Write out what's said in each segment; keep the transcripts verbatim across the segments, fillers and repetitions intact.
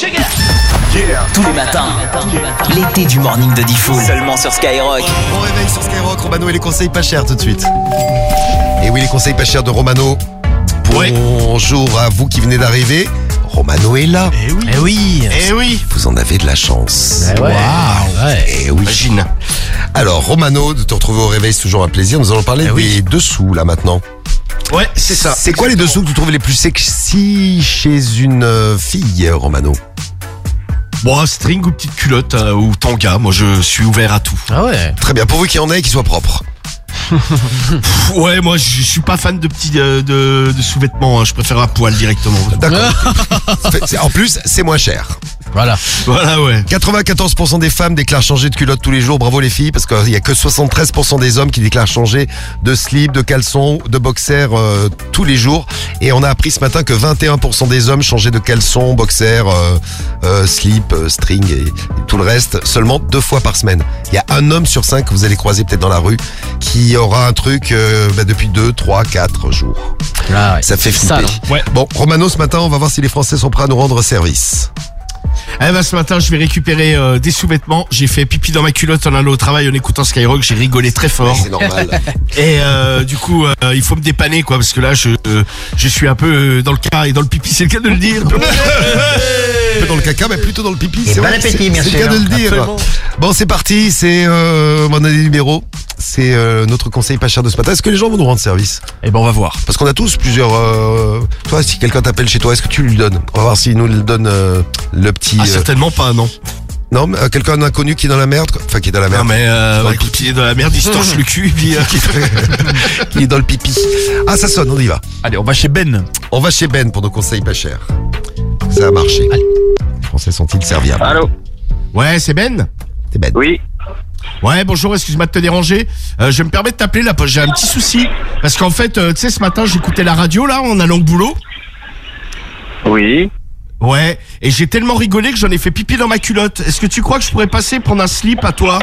Yeah. Tous les matins, l'été du morning de Diffoul. Seulement sur Skyrock. Bon réveil sur Skyrock, Romano et les conseils pas chers tout de suite. Et oui, les conseils pas chers de Romano. Bonjour ouais. à vous qui venez d'arriver. Romano est là. Eh oui. Eh oui. Eh oui. Vous en avez de la chance. Eh ouais. Waouh. Ouais. Eh oui. Imagine. Alors, Romano, de te retrouver au réveil, c'est toujours un plaisir. Nous allons parler eh des oui. dessous, là, maintenant. Ouais, c'est ça. C'est quoi les dessous que tu trouves les plus sexy chez une euh, fille, Romano? Bon, string ou petite culotte euh, ou tanga, moi je suis ouvert à tout. Ah ouais. Très bien, pourvu qu'il y en ait qui soient propres. Pff, ouais, moi je suis pas fan de petits euh, de, de sous-vêtements, hein. Je préfère à poil directement. D'accord. C'est- en plus, c'est moins cher. Voilà. Voilà, ouais. quatre-vingt-quatorze pour cent des femmes déclarent changer de culotte tous les jours. Bravo les filles, parce qu'il y a que soixante-treize pour cent des hommes qui déclarent changer de slip, de caleçon, de boxer euh, tous les jours. Et on a appris ce matin que vingt et un pour cent des hommes changeaient de caleçon, boxer, euh, euh, slip, euh, string et, et tout le reste seulement deux fois par semaine. Il y a un homme sur cinq que vous allez croiser peut-être dans la rue qui aura un truc euh, bah, depuis deux, trois, quatre jours. Ah ouais. Ça fait flipper. Sale, hein. Ouais. Bon, Romano, ce matin, on va voir si les Français sont prêts à nous rendre service. Eh ben ce matin je vais récupérer euh, des sous-vêtements. J'ai fait pipi dans ma culotte en allant au travail en écoutant Skyrock. J'ai rigolé très fort. C'est normal. Et euh, du coup euh, il faut me dépanner quoi, parce que là je euh, je suis un peu euh, dans le cas et dans le pipi, c'est le cas de le dire. Un peu dans le caca, mais plutôt dans le pipi. Et C'est bon vrai, appétit, c'est- bien c'est sûr. le cas de le dire. Absolument. Bon, c'est parti. C'est euh, mon année numéro. C'est euh, notre conseil pas cher de ce matin. Est-ce que les gens vont nous rendre service? Eh ben on va voir. Parce qu'on a tous plusieurs. Euh... Toi, si quelqu'un t'appelle chez toi, est-ce que tu lui le donnes? On va voir s'il nous le donne euh, le petit. Ah euh, certainement pas, non. Non, mais euh, quelqu'un d'inconnu qui est dans la merde. quoi. Enfin, qui est dans la Non merde. mais euh, Dans bah, le écoute, il est dans la merde, il se torche le cul et puis. euh, Qui est dans le pipi. Ah, ça sonne. On y va. Allez, on va chez Ben. On va chez Ben pour nos conseils pas chers. Ça a marché. Allez. Les Français sont-ils serviables? Allô? Ouais, c'est Ben. C'est Ben. Oui. Ouais, bonjour, excuse-moi de te déranger. Euh, je me permets de t'appeler là, parce que j'ai un petit souci. Parce qu'en fait, euh, tu sais, ce matin, j'écoutais la radio là, en allant au boulot. Oui. Ouais, et j'ai tellement rigolé que j'en ai fait pipi dans ma culotte. Est-ce que tu crois que je pourrais passer prendre un slip à toi?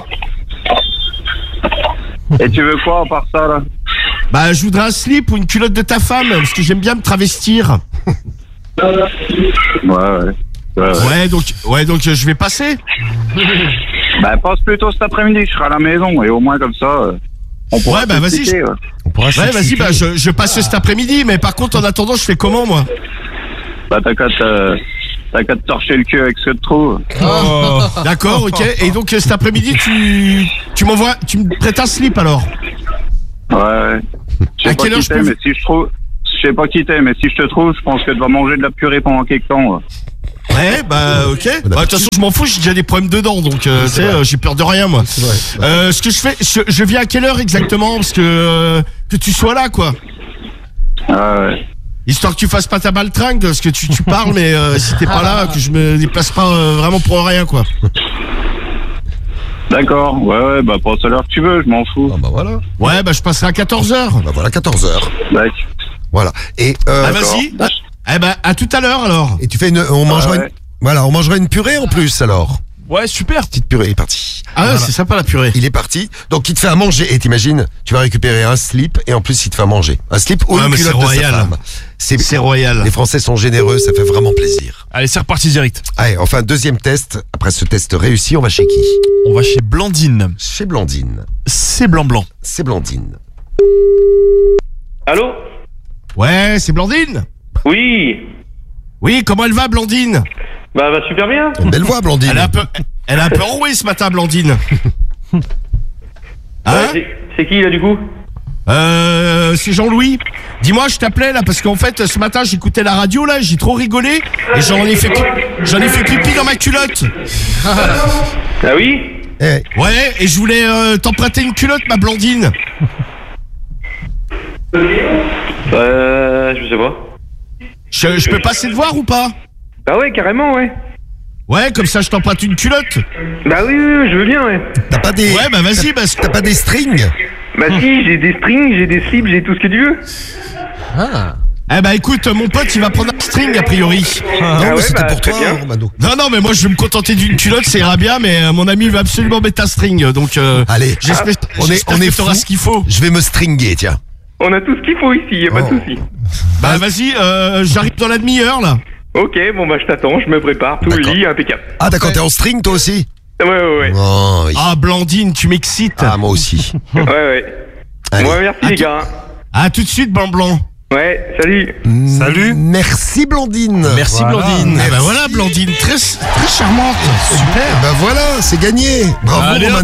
Et tu veux quoi à part ça, là? Bah, je voudrais un slip ou une culotte de ta femme, parce que j'aime bien me travestir. Ouais, ouais. Ouais, ouais. Ouais, donc, ouais, donc euh, je vais passer. Bah, passe plutôt cet après-midi, je serai à la maison, et au moins comme ça, euh, on pourra Ouais, bah, vas-y, s'expliquer, ouais. On pourra Ouais, s'expliquer. vas-y, bah, je, je passe cet après-midi, mais par contre, en attendant, je fais comment, moi? Bah, t'as qu'à te, t'as qu'à te torcher le cul avec ce que tu trouves. Oh, d'accord, ok. Et donc, euh, cet après-midi, tu, tu m'envoies, tu me prêtes un slip alors? Ouais, ouais. Je sais À pas quelle heure qui je t'es, peux- mais si je trouve, je sais pas qui t'es, mais si je te trouve, je pense que tu vas manger de la purée pendant quelque temps, ouais. Ouais, bah, ok. Bah, de toute façon, je m'en fous, j'ai déjà des problèmes dedans, donc, euh, tu sais, euh, j'ai peur de rien, moi. C'est vrai. Euh, ce que je fais, je, je viens à quelle heure exactement? Parce que, euh, que tu sois là, quoi. Ouais, ouais. Histoire que tu fasses pas ta baltringue, parce que tu, tu parles, mais euh, si t'es pas là, que je me déplace pas euh, vraiment pour rien, quoi. D'accord, ouais, ouais, bah, passe à l'heure que tu veux, je m'en fous. Ah bah voilà. Ouais, bah, je passerai à quatorze heures. Bah voilà, quatorze heures. Bah, Voilà. Et euh, Ah, vas-y. Eh ben, à tout à l'heure, alors. et tu fais une, on mangera ouais. une, voilà, on mangera une purée en plus alors. Ouais, super. Petite purée, il est parti. Ah, ouais, c'est sympa, la purée. Il est parti. Donc il te fait à manger et t'imagines, tu vas récupérer un slip et en plus il te fait à manger. Un slip ou Ouais, une mais culotte c'est de sa royal. femme. C'est, C'est royal. les Français sont généreux, ça fait vraiment plaisir. Allez, c'est reparti direct. Allez, enfin deuxième test. Après ce test réussi, on va chez qui? On va chez Blandine. Chez Blandine. C'est blanc-blanc. C'est Blandine. allô? Ouais, c'est Blandine. Oui. Oui, comment elle va, Blandine? Bah, bah, super bien. Une belle voix, Blandine. Elle est un peu, elle est un peu enrouée ce matin, Blandine. Hein? c'est qui, là, du coup? Euh, c'est Jean-Louis. Dis-moi, je t'appelais là parce qu'en fait, ce matin, j'écoutais la radio là, j'ai trop rigolé et j'en ai fait, pi- j'en ai fait pipi dans ma culotte. Ah oui? Eh, Ouais, et je voulais euh, t'emprunter une culotte, ma Blandine. Euh, je sais pas. Je, je peux passer te voir ou pas? Bah ouais, carrément, ouais. Ouais, comme ça, je t'emprunte une culotte. Bah oui, oui, oui, je veux bien, ouais. t'as pas des, Ouais, bah vas-y, parce que t'as pas des strings? Bah si, j'ai des strings, j'ai des slips, j'ai tout ce que tu veux. Ah. Eh bah écoute, mon pote, il va prendre un string a priori. Non, mais ouais, c'était bah, pour très toi, bien. Romano. Non, non, mais moi, je vais me contenter d'une culotte, ça ira bien, mais euh, mon ami va absolument mettre un string, donc euh, Allez, j'espère, on est, j'espère on est que t'auras fous. ce qu'il faut. Je vais me stringer, tiens. On a tout ce qu'il faut ici, y a pas Oh. de souci. Bah vas-y, euh, j'arrive dans la demi-heure là. Ok, bon bah je t'attends, je me prépare, tout le D'accord. lit, impeccable. Ah d'accord, t'es en string toi aussi? Ouais, ouais, ouais. Oh, oui. Ah, Blandine, tu m'excites. Ah, moi aussi. Ouais, ouais. Allez. Bon, merci Ah, les tu- gars. À tout de suite, Blanc Blanc. Ouais, salut. Salut. Merci Blandine. Merci Voilà. Blandine. Ah bah voilà, Blandine, très, très charmante. Super. Bah voilà, c'est gagné. Bravo Allez, Roman.